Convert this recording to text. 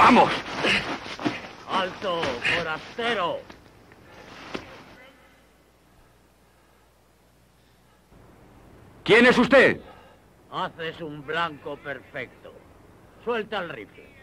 ¡Vamos! ¡Alto, forastero! ¿Quién es usted? Haces un blanco perfecto. Suelta el rifle.